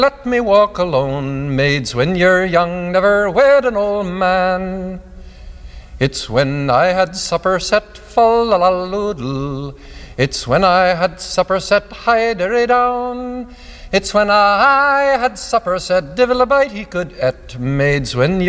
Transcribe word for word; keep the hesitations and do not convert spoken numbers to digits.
Let me walk alone, maids, when you're young, never wed an old man. It's when I had supper set, fa-la-la-loodle. It's when I had supper set, hi-derry-down. It's when I had supper set, divil a bite he could et, maids, when you